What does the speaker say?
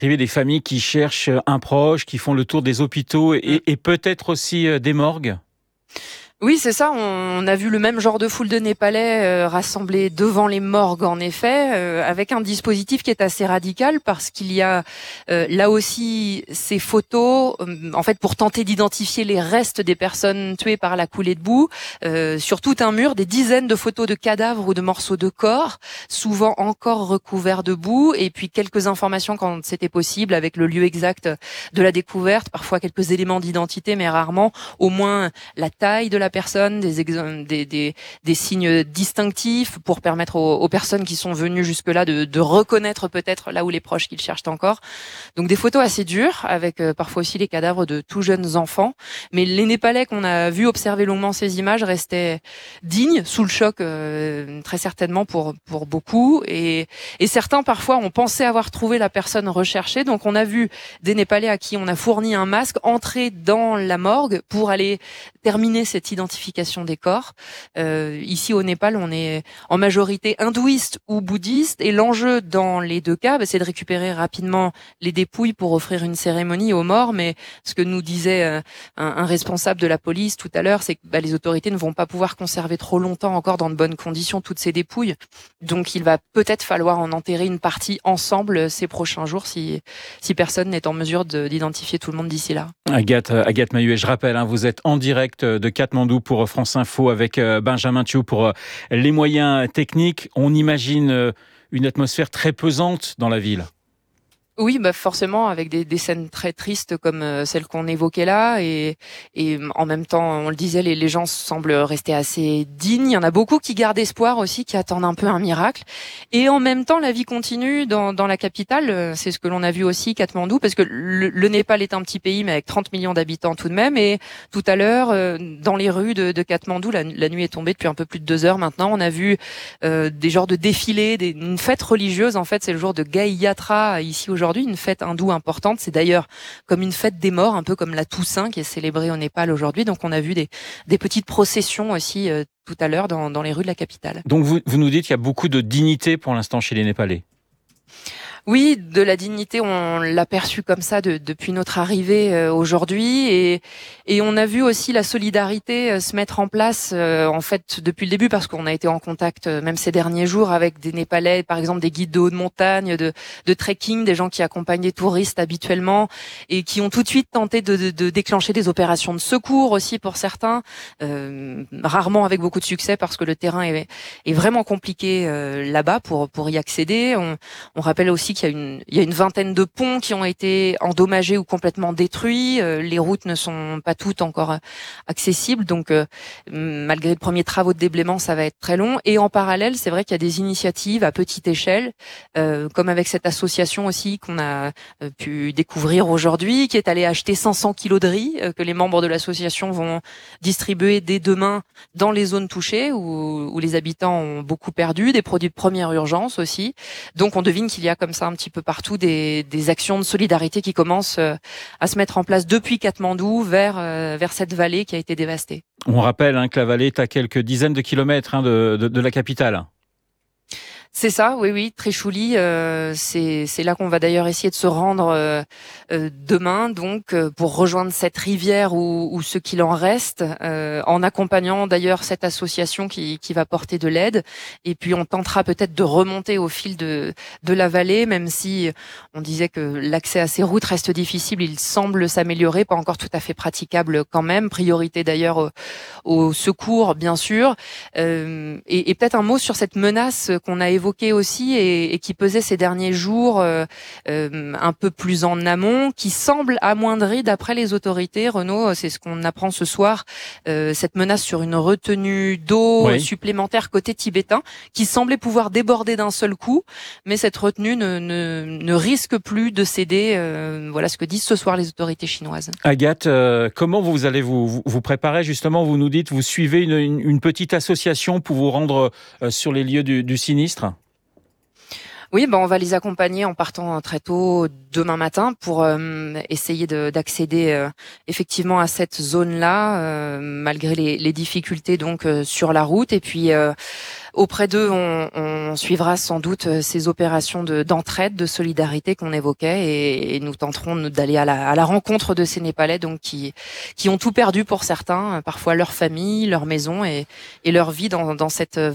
Il y a des familles qui cherchent un proche, qui font le tour des hôpitaux et peut-être aussi des morgues. Oui, c'est ça. On a vu le même genre de foule de Népalais rassemblés devant les morgues, en effet, avec un dispositif qui est assez radical parce qu'il y a là aussi ces photos, en fait, pour tenter d'identifier les restes des personnes tuées par la coulée de boue, sur tout un mur, des dizaines de photos de cadavres ou de morceaux de corps, souvent encore recouverts de boue, et puis quelques informations quand c'était possible, avec le lieu exact de la découverte, parfois quelques éléments d'identité, mais rarement au moins la taille de la personne, des signes distinctifs pour permettre aux personnes qui sont venues jusque-là de reconnaître peut-être là où les proches qu'ils cherchent encore. Donc des photos assez dures, avec parfois aussi les cadavres de tout jeunes enfants. Mais les Népalais qu'on a vu observer longuement ces images restaient dignes, sous le choc très certainement pour beaucoup. Et certains parfois ont pensé avoir trouvé la personne recherchée. Donc on a vu des Népalais à qui on a fourni un masque entrer dans la morgue pour aller terminer cette identification des corps. Ici au Népal, on est en majorité hindouiste ou bouddhiste, et l'enjeu dans les deux cas, c'est de récupérer rapidement les dépouilles pour offrir une cérémonie aux morts. Mais ce que nous disait un responsable de la police tout à l'heure, c'est que les autorités ne vont pas pouvoir conserver trop longtemps encore dans de bonnes conditions toutes ces dépouilles. Donc il va peut-être falloir en enterrer une partie ensemble ces prochains jours si personne n'est en mesure d'identifier tout le monde d'ici là. Agathe Mahuet, je rappelle, vous êtes en direct de Katmandou pour France Info avec Benjamin Thiou pour les moyens techniques. On imagine une atmosphère très pesante dans la ville. Oui, forcément, avec des scènes très tristes comme celle qu'on évoquait là, et en même temps, on le disait, les gens semblent rester assez dignes. Il y en a beaucoup qui gardent espoir aussi, qui attendent un peu un miracle. Et en même temps, la vie continue dans la capitale. C'est ce que l'on a vu aussi, Katmandou, parce que le Népal est un petit pays, mais avec 30 millions d'habitants tout de même. Et tout à l'heure, dans les rues de Katmandou, la nuit est tombée depuis un peu plus de 2 heures maintenant. On a vu des genres de défilés, une fête religieuse. En fait, c'est le jour de Gai Yatra ici aujourd'hui, une fête hindoue importante. C'est d'ailleurs comme une fête des morts, un peu comme la Toussaint qui est célébrée au Népal aujourd'hui. Donc on a vu des petites processions aussi tout à l'heure dans les rues de la capitale. Donc vous nous dites qu'il y a beaucoup de dignité pour l'instant chez les Népalais. Oui, de la dignité, on l'a perçu comme ça depuis notre arrivée aujourd'hui, et on a vu aussi la solidarité se mettre en place en fait depuis le début, parce qu'on a été en contact même ces derniers jours avec des Népalais, par exemple des guides de haute montagne, de trekking, des gens qui accompagnent les touristes habituellement et qui ont tout de suite tenté de déclencher des opérations de secours aussi pour certains, rarement avec beaucoup de succès parce que le terrain est vraiment compliqué là-bas pour y accéder. On rappelle aussi qu'il y a une vingtaine de ponts qui ont été endommagés ou complètement détruits. Les routes ne sont pas toutes encore accessibles, donc malgré les premiers travaux de déblaiement, ça va être très long. Et en parallèle, c'est vrai qu'il y a des initiatives à petite échelle, comme avec cette association aussi qu'on a pu découvrir aujourd'hui, qui est allée acheter 500 kilos de riz que les membres de l'association vont distribuer dès demain dans les zones touchées où les habitants ont beaucoup perdu, des produits de première urgence aussi. Donc on devine qu'il y a comme ça un petit peu partout des actions de solidarité qui commencent à se mettre en place depuis Katmandou vers cette vallée qui a été dévastée. On rappelle que la vallée est à quelques dizaines de kilomètres de la capitale. C'est ça, oui, Trishuli, c'est là qu'on va d'ailleurs essayer de se rendre demain, donc pour rejoindre cette rivière ou ce qu'il en reste, en accompagnant d'ailleurs cette association qui va porter de l'aide. Et puis on tentera peut-être de remonter au fil de la vallée, même si on disait que l'accès à ces routes reste difficile, il semble s'améliorer, pas encore tout à fait praticable quand même. Priorité d'ailleurs au secours, bien sûr. Et peut-être un mot sur cette menace qu'on a évoqué aussi et qui pesait ces derniers jours un peu plus en amont, qui semble amoindrie d'après les autorités. Renaud, c'est ce qu'on apprend ce soir, cette menace sur une retenue d'eau supplémentaire côté tibétain qui semblait pouvoir déborder d'un seul coup, mais cette retenue ne risque plus de céder. Voilà ce que disent ce soir les autorités chinoises. Agathe, comment vous allez vous préparer justement? Vous nous dites, vous suivez une petite association pour vous rendre sur les lieux du sinistre? Oui, on va les accompagner en partant très tôt demain matin pour essayer d'accéder effectivement à cette zone-là, malgré les difficultés donc sur la route. Et puis auprès d'eux, on suivra sans doute ces opérations d'entraide, de solidarité qu'on évoquait, et nous tenterons d'aller à la rencontre de ces Népalais donc qui ont tout perdu pour certains, parfois leur famille, leur maison et leur vie dans cette